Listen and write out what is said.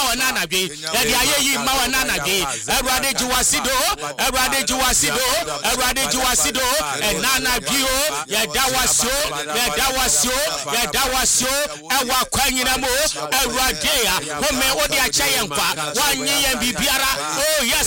wa nana dwe yɛde ayɛ yi ma wa nana dwe Awurade jiwasido enana bio yɛda wasio ɛwa kwanyina mo Awurade a home wode akyɛ yɛn kwa wanye yɛn bibiara oh yes